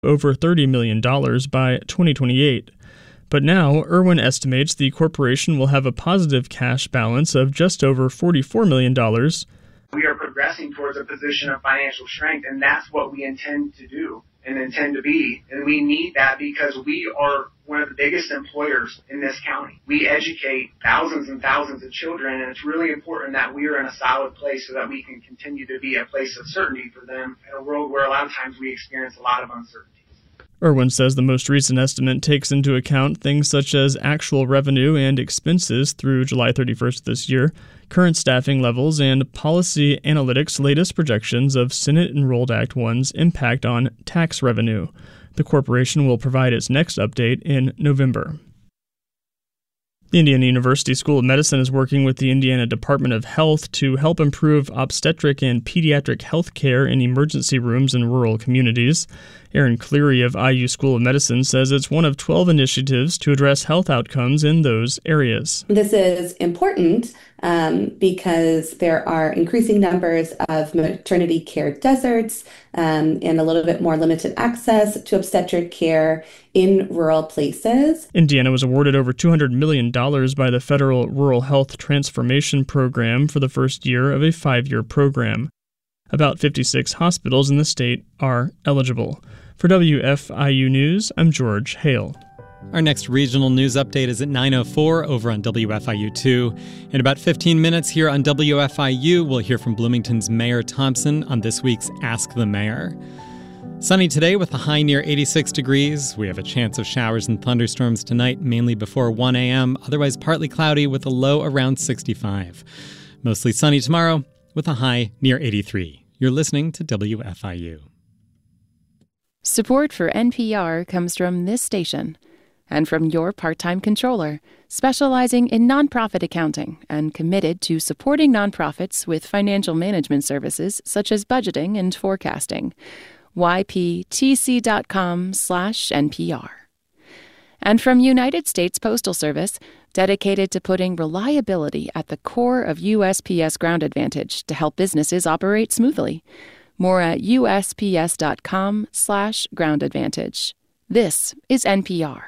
over $30 million by 2028. But now, Irwin estimates the corporation will have a positive cash balance of just over $44 million. We are progressing towards a position of financial strength, and that's what we intend to do and intend to be. And we need that because we are one of the biggest employers in this county. We educate thousands and thousands of children, and it's really important that we are in a solid place so that we can continue to be a place of certainty for them in a world where a lot of times we experience a lot of uncertainty. Irwin says the most recent estimate takes into account things such as actual revenue and expenses through July 31st this year, current staffing levels, and Policy Analytics' latest projections of Senate-enrolled Act 1's impact on tax revenue. The corporation will provide its next update in November. The Indiana University School of Medicine is working with the Indiana Department of Health to help improve obstetric and pediatric health care in emergency rooms in rural communities. Aaron Cleary of IU School of Medicine says it's one of 12 initiatives to address health outcomes in those areas. This is important because there are increasing numbers of maternity care deserts and a little bit more limited access to obstetric care in rural places. Indiana was awarded over $200 million by the Federal Rural Health Transformation Program for the first year of a 5-year program. About 56 hospitals in the state are eligible. For WFIU News, I'm George Hale. Our next regional news update is at 9:04 over on WFIU2. In about 15 minutes here on WFIU, we'll hear from Bloomington's Mayor Thompson on this week's Ask the Mayor. Sunny today with a high near 86 degrees. We have a chance of showers and thunderstorms tonight, mainly before 1 a.m., otherwise partly cloudy with a low around 65. Mostly sunny tomorrow with a high near 83. You're listening to WFIU. Support for NPR comes from this station and from your part-time controller, specializing in nonprofit accounting and committed to supporting nonprofits with financial management services such as budgeting and forecasting. yptc.com/NPR. And from United States Postal Service, dedicated to putting reliability at the core of USPS Ground Advantage to help businesses operate smoothly. More at USPS.com/Ground Advantage. This is NPR.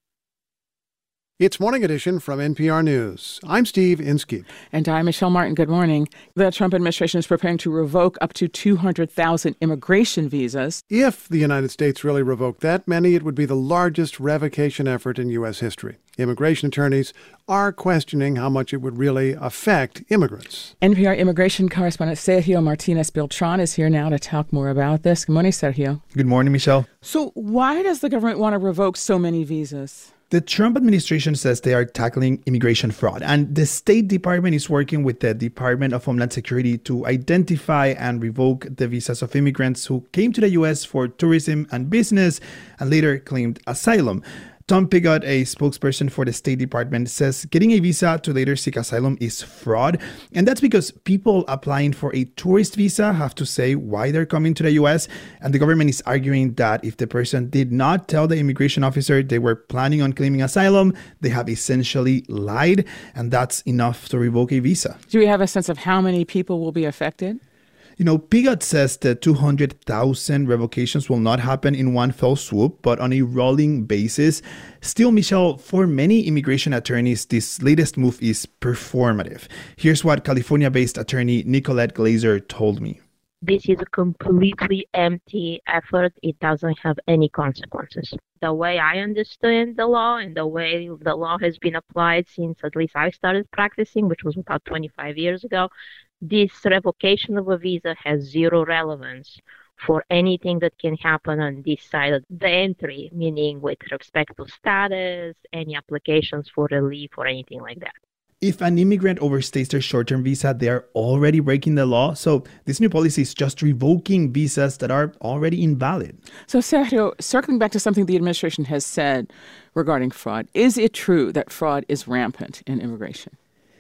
It's Morning Edition from NPR News. I'm Steve Inskeep. And I'm Michelle Martin. Good morning. The Trump administration is preparing to revoke up to 200,000 immigration visas. If the United States really revoked that many, it would be the largest revocation effort in U.S. history. Immigration attorneys are questioning how much it would really affect immigrants. NPR immigration correspondent Sergio Martinez Beltran is here now to talk more about this. Good morning, Sergio. Good morning, Michelle. So why does the government want to revoke so many visas? The Trump administration says they are tackling immigration fraud, and the State Department is working with the Department of Homeland Security to identify and revoke the visas of immigrants who came to the U.S. for tourism and business and later claimed asylum. Tom Pigott, a spokesperson for the State Department, says getting a visa to later seek asylum is fraud. And that's because people applying for a tourist visa have to say why they're coming to the U.S. And the government is arguing that if the person did not tell the immigration officer they were planning on claiming asylum, they have essentially lied. And that's enough to revoke a visa. Do we have a sense of how many people will be affected? You know, Pigott says the 200,000 revocations will not happen in one fell swoop, but on a rolling basis. Still, Michelle, for many immigration attorneys, this latest move is performative. Here's what California-based attorney Nicolette Glazer told me. This is a completely empty effort. It doesn't have any consequences. The way I understand the law and the way the law has been applied since at least I started practicing, which was about 25 years ago, this revocation of a visa has zero relevance for anything that can happen on this side of the entry, meaning with respect to status, any applications for relief or anything like that. If an immigrant overstays their short-term visa, they are already breaking the law. So this new policy is just revoking visas that are already invalid. So, Sergio, circling back to something the administration has said regarding fraud, is it true that fraud is rampant in immigration?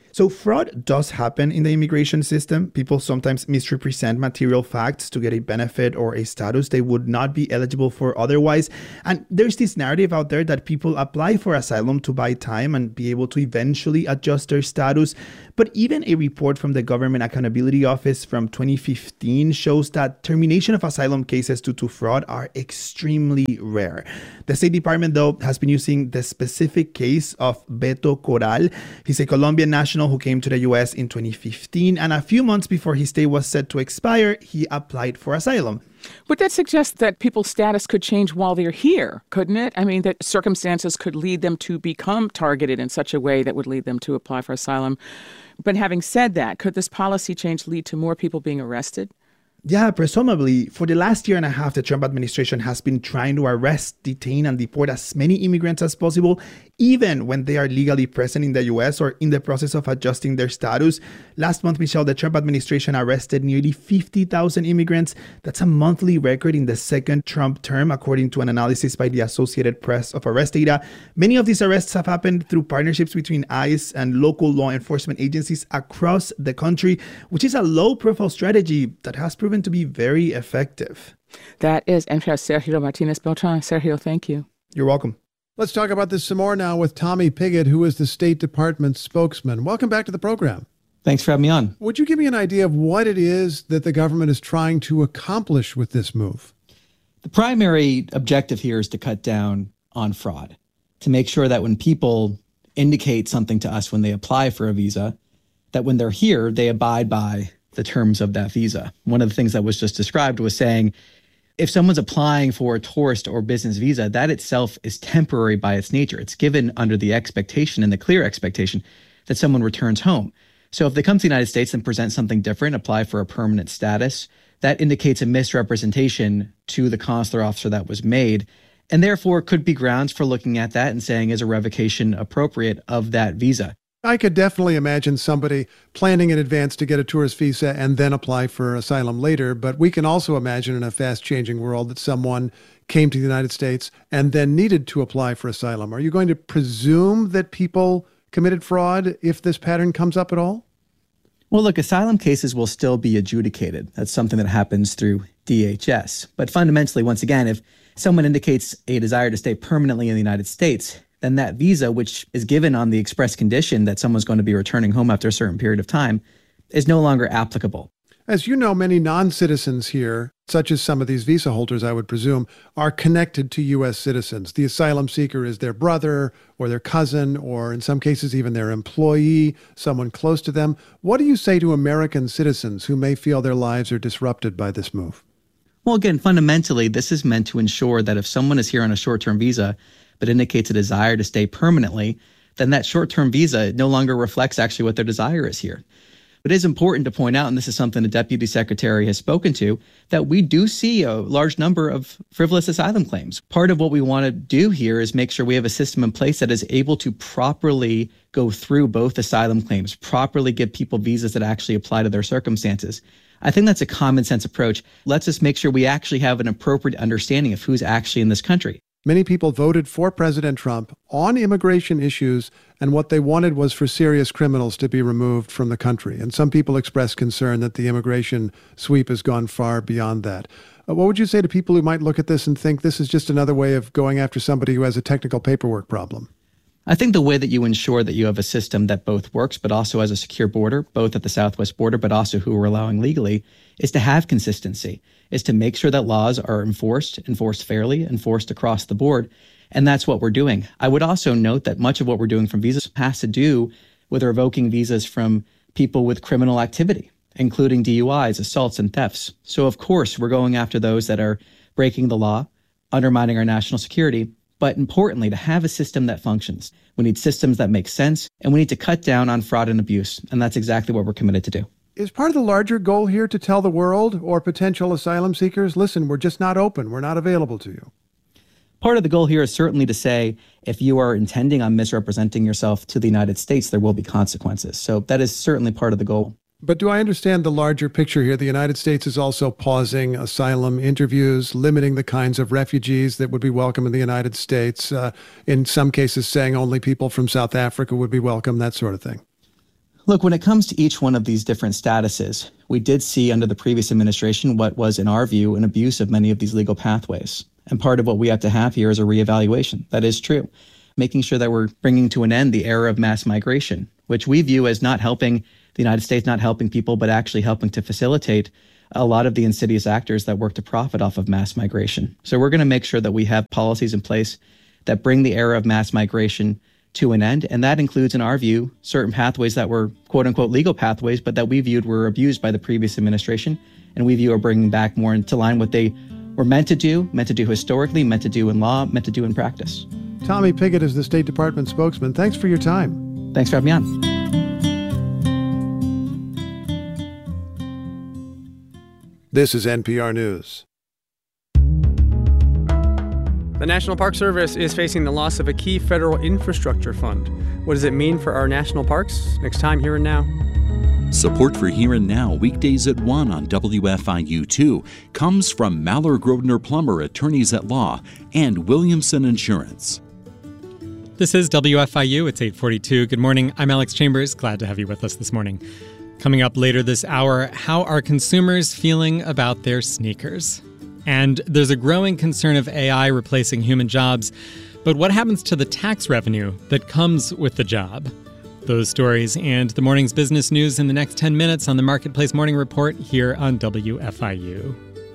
So fraud does happen in the immigration system. People sometimes misrepresent material facts to get a benefit or a status they would not be eligible for otherwise. And there's this narrative out there that people apply for asylum to buy time and be able to eventually adjust their status. But even a report from the Government Accountability Office from 2015 shows that termination of asylum cases due to fraud are extremely rare. The State Department, though, has been using the specific case of Beto Corral. He's a Colombian national who came to the U.S. in 2015, and a few months before his stay was set to expire, he applied for asylum. But that suggests that people's status could change while they're here, couldn't it? I mean, that circumstances could lead them to become targeted in such a way that would lead them to apply for asylum. But having said that, could this policy change lead to more people being arrested? Yeah, presumably. For the last year and a half, the Trump administration has been trying to arrest, detain, and deport as many immigrants as possible, even when they are legally present in the U.S. or in the process of adjusting their status. Last month, Michelle, the Trump administration arrested nearly 50,000 immigrants. That's a monthly record in the second Trump term, according to an analysis by the Associated Press of arrest data. Many of these arrests have happened through partnerships between ICE and local law enforcement agencies across the country, which is a low-profile strategy that has proven to be very effective. That is NPR's Sergio Martinez-Beltran. Sergio, thank you. You're welcome. Let's talk about this some more now with Tommy Pigott, who is the State Department spokesman. Welcome back to the program. Thanks for having me on. Would you give me an idea of what it is that the government is trying to accomplish with this move? The primary objective here is to cut down on fraud, to make sure that when people indicate something to us when they apply for a visa, that when they're here, they abide by the terms of that visa. One of the things that was just described was saying, if someone's applying for a tourist or business visa, that itself is temporary by its nature. It's given under the expectation and the clear expectation that someone returns home. So if they come to the United States and present something different, apply for a permanent status, that indicates a misrepresentation to the consular officer that was made, and therefore could be grounds for looking at that and saying, is a revocation appropriate of that visa? I could definitely imagine somebody planning in advance to get a tourist visa and then apply for asylum later, but we can also imagine in a fast-changing world that someone came to the United States and then needed to apply for asylum. Are you going to presume that people committed fraud if this pattern comes up at all? Well, look, asylum cases will still be adjudicated. That's something that happens through DHS. But fundamentally, once again, if someone indicates a desire to stay permanently in the United States, then that visa, which is given on the express condition that someone's going to be returning home after a certain period of time, is no longer applicable. As you know, many non-citizens here, such as some of these visa holders, I would presume, are connected to U.S. citizens. The asylum seeker is their brother or their cousin, or in some cases even their employee, someone close to them. What do you say to American citizens who may feel their lives are disrupted by this move? Well, again, fundamentally, this is meant to ensure that if someone is here on a short-term visa but indicates a desire to stay permanently, then that short-term visa no longer reflects actually what their desire is here. But it is important to point out, and this is something the Deputy Secretary has spoken to, that we do see a large number of frivolous asylum claims. Part of what we want to do here is make sure we have a system in place that is able to properly go through both asylum claims, properly give people visas that actually apply to their circumstances. I think that's a common sense approach. Let's just make sure we actually have an appropriate understanding of who's actually in this country. Many people voted for President Trump on immigration issues, and what they wanted was for serious criminals to be removed from the country. And some people expressed concern that the immigration sweep has gone far beyond that. What would you say to people who might look at this and think this is just another way of going after somebody who has a technical paperwork problem? I think the way that you ensure that you have a system that both works but also has a secure border, both at the southwest border but also who we're allowing legally, is to have consistency, is to make sure that laws are enforced fairly, enforced across the board. And that's what we're doing. I would also note that much of what we're doing from visas has to do with revoking visas from people with criminal activity, including DUIs, assaults, and thefts. So, of course, we're going after those that are breaking the law, undermining our national security. But importantly, to have a system that functions, we need systems that make sense, and we need to cut down on fraud and abuse. And that's exactly what we're committed to do. Is part of the larger goal here to tell the world or potential asylum seekers, listen, we're just not open, we're not available to you? Part of the goal here is certainly to say, if you are intending on misrepresenting yourself to the United States, there will be consequences. So that is certainly part of the goal. But do I understand the larger picture here? The United States is also pausing asylum interviews, limiting the kinds of refugees that would be welcome in the United States, in some cases saying only people from South Africa would be welcome, that sort of thing. Look, when it comes to each one of these different statuses, we did see under the previous administration what was, in our view, an abuse of many of these legal pathways. And part of what we have to have here is a reevaluation. That is true. Making sure that we're bringing to an end the era of mass migration, which we view as not helping the United States, not helping people, but actually helping to facilitate a lot of the insidious actors that work to profit off of mass migration. So we're going to make sure that we have policies in place that bring the era of mass migration to an end. And that includes, in our view, certain pathways that were quote unquote legal pathways, but that we viewed were abused by the previous administration. And we view are bringing back more into line what they were meant to do historically, meant to do in law, meant to do in practice. Tommy Pigott is the State Department spokesman. Thanks for your time. Thanks for having me on. This is NPR News. The National Park Service is facing the loss of a key federal infrastructure fund. What does it mean for our national parks? Next time, Here and Now. Support for Here and Now, weekdays at 1 on WFIU2, comes from Maller Grodner Plummer, attorneys at law, and Williamson Insurance. This is WFIU. It's 8:42. Good morning. I'm Alex Chambers. Glad to have you with us this morning. Coming up later this hour, how are consumers feeling about their sneakers? And there's a growing concern of AI replacing human jobs. But what happens to the tax revenue that comes with the job? Those stories and the morning's business news in the next 10 minutes on the Marketplace Morning Report here on WFIU.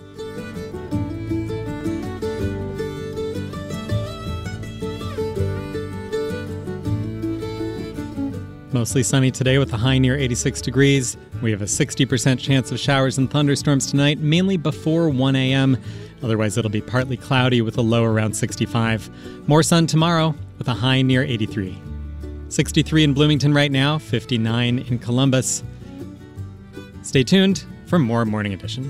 Mostly sunny today with a high near 86 degrees. We have a 60% chance of showers and thunderstorms tonight, mainly before 1 a.m. Otherwise, it'll be partly cloudy with a low around 65. More sun tomorrow with a high near 83. 63 in Bloomington right now, 59 in Columbus. Stay tuned for more Morning Edition.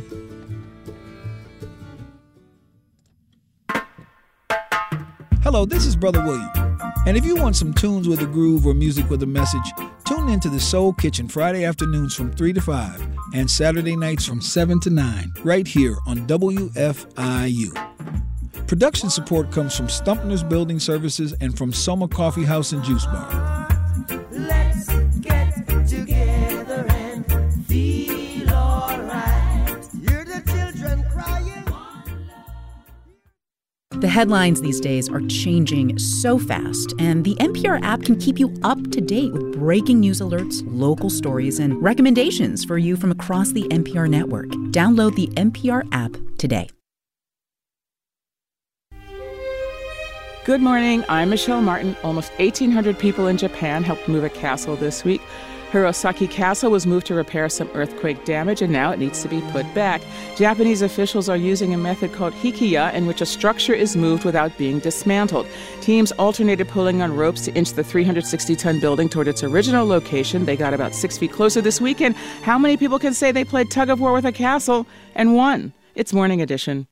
Hello, this is Brother William. And if you want some tunes with a groove or music with a message, tune into the Soul Kitchen Friday afternoons from 3 to 5 and Saturday nights from 7 to 9, right here on WFIU. Production support comes from Stumpner's Building Services and from Soma Coffee House and Juice Bar. Let's get together and feel all right. Hear the children crying. The headlines these days are changing so fast, and the NPR app can keep you up to date with breaking news alerts, local stories, and recommendations for you from across the NPR network. Download the NPR app today. Good morning. I'm Michelle Martin. Almost 1,800 people in Japan helped move a castle this week. Hirosaki Castle was moved to repair some earthquake damage, and now it needs to be put back. Japanese officials are using a method called hikiya, in which a structure is moved without being dismantled. Teams alternated pulling on ropes to inch the 360-ton building toward its original location. They got about 6 feet closer this weekend. How many people can say they played tug-of-war with a castle and won? It's Morning Edition.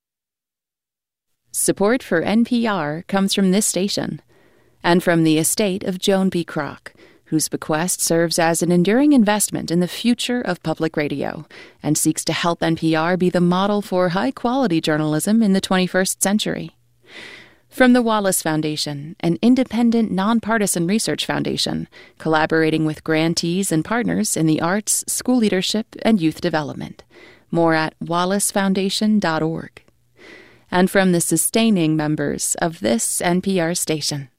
Support for NPR comes from this station and from the estate of Joan B. Kroc, whose bequest serves as an enduring investment in the future of public radio and seeks to help NPR be the model for high-quality journalism in the 21st century. From the Wallace Foundation, an independent, nonpartisan research foundation collaborating with grantees and partners in the arts, school leadership, and youth development. More at wallacefoundation.org. And from the sustaining members of this NPR station.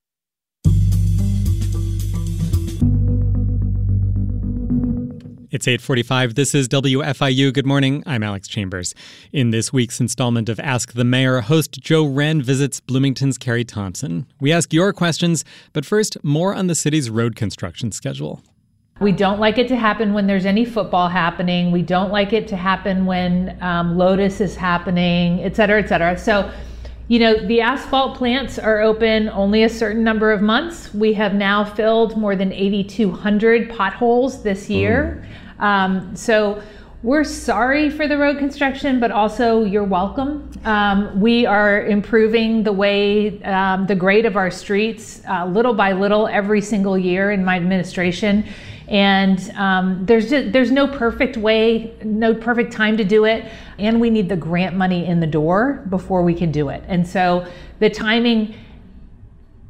It's 8:45. This is WFIU. Good morning. I'm Alex Chambers. In this week's installment of Ask the Mayor, host Joe Wren visits Bloomington's Carrie Thompson. We ask your questions, but first, more on the city's road construction schedule. We don't like it to happen when there's any football happening. We don't like it to happen when Lotus is happening, et cetera, et cetera. So, the asphalt plants are open only a certain number of months. We have now filled more than 8,200 potholes this year. So we're sorry for the road construction, but also you're welcome. We are improving the way, the grade of our streets little by little every single year in my administration. And there's no perfect way, no perfect time to do it. And we need the grant money in the door before we can do it. And so the timing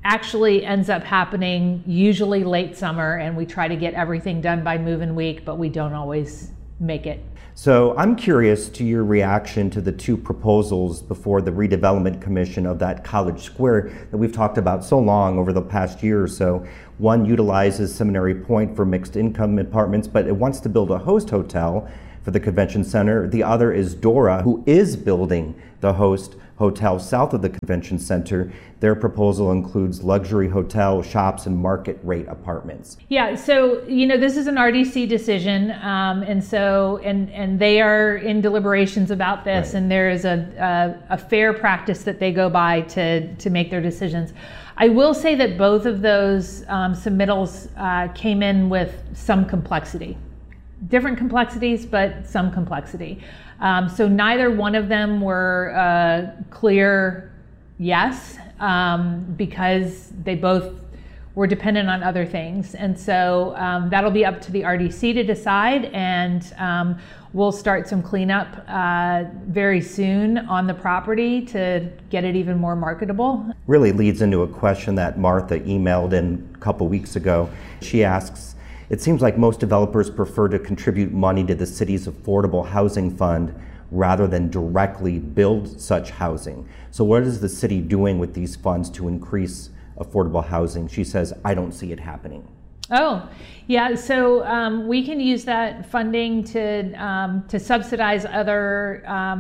actually ends up happening usually late summer, and we try to get everything done by move-in week, but we don't always make it. So I'm curious to your reaction to the two proposals before the Redevelopment Commission of that College Square that we've talked about so long over the past year or so. One utilizes Seminary Point for mixed income apartments, but it wants to build a host hotel for the convention center. The other is Dora, who is building the host hotel south of the convention center. Their proposal includes luxury hotel, shops, and market rate apartments. Yeah, so, this is an RDC decision, and they are in deliberations about this, right. And there is a fair practice that they go by to make their decisions. I will say that both of those submittals came in with some complexity. Different complexities, but some complexity. So neither one of them were clear yes, because they both were dependent on other things. And so that'll be up to the RDC to decide, and we'll start some cleanup very soon on the property to get it even more marketable. Really leads into a question that Martha emailed in a couple weeks ago. She asks, it seems like most developers prefer to contribute money to the city's affordable housing fund rather than directly build such housing. So what is the city doing with these funds to increase affordable housing? She says, I don't see it happening. Oh, yeah. So we can use that funding to subsidize other,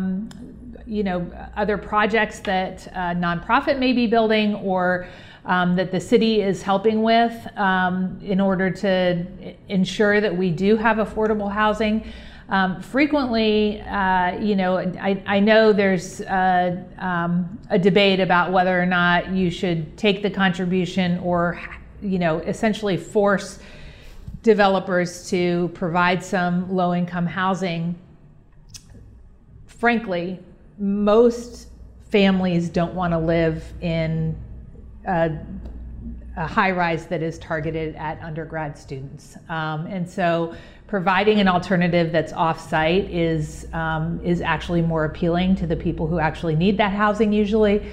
other projects that a nonprofit may be building, or that the city is helping with in order to ensure that we do have affordable housing. Frequently, I know there's a debate about whether or not you should take the contribution or, essentially force developers to provide some low-income housing. Frankly, most families don't want to live in a high-rise that is targeted at undergrad students, and so providing an alternative that's off-site is actually more appealing to the people who actually need that housing usually,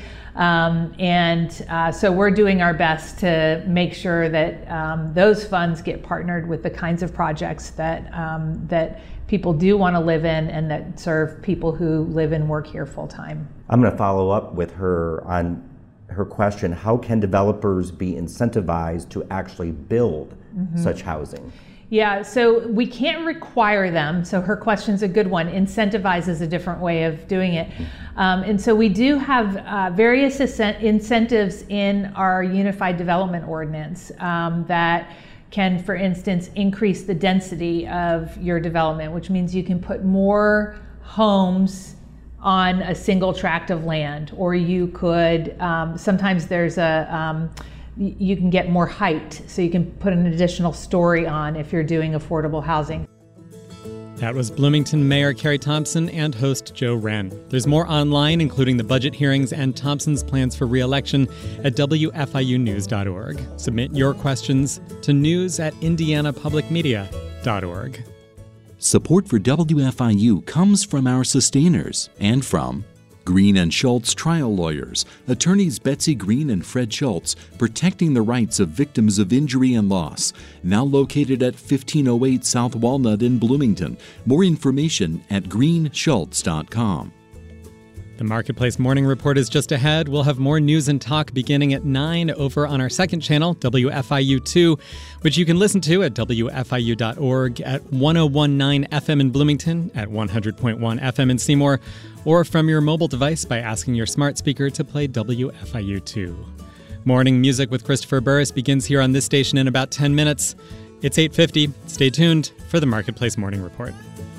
so we're doing our best to make sure that those funds get partnered with the kinds of projects that people do want to live in and that serve people who live and work here full-time. I'm going to follow up with her on her question, how can developers be incentivized to actually build such housing? Yeah, so we can't require them. So her question's a good one. Incentivize is a different way of doing it. And so we do have various incentives in our Unified Development Ordinance that can, for instance, increase the density of your development, which means you can put more homes on a single tract of land, or you could, sometimes there's you can get more height, so you can put an additional story on if you're doing affordable housing. That was Bloomington Mayor Carrie Thompson and host Joe Wren. There's more online, including the budget hearings and Thompson's plans for re-election at WFIUnews.org. Submit your questions to news@indianapublicmedia.org. Support for WFIU comes from our sustainers and from Green & Schultz Trial Lawyers, attorneys Betsy Green and Fred Schultz, protecting the rights of victims of injury and loss. Now located at 1508 South Walnut in Bloomington. More information at greenschultz.com. The Marketplace Morning Report is just ahead. We'll have more news and talk beginning at 9 over on our second channel, WFIU2, which you can listen to at WFIU.org, at 101.9 FM in Bloomington, at 100.1 FM in Seymour, or from your mobile device by asking your smart speaker to play WFIU2. Morning Music with Christopher Burris begins here on this station in about 10 minutes. It's 8:50. Stay tuned for the Marketplace Morning Report.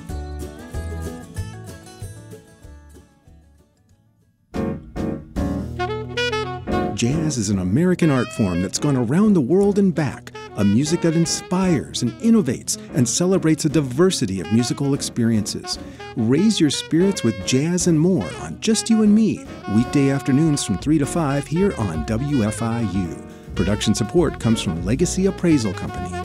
Jazz is an American art form that's gone around the world and back, a music that inspires and innovates and celebrates a diversity of musical experiences. Raise your spirits with jazz and more on Just You and Me, weekday afternoons from 3 to 5 here on WFIU. Production support comes from Legacy Appraisal Company.